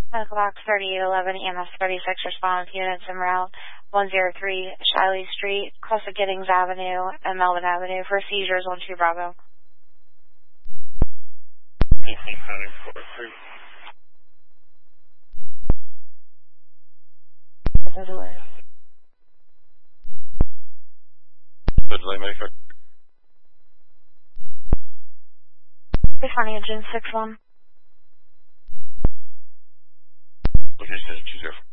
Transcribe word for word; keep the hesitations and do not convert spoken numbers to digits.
Medical box thirty-eight eleven, E M S thirty-six, response units en route one zero three Shiley Street, close to Giddings Avenue and Melvin Avenue for seizures on two Bravo. Funny engine six one. Okay, two zero.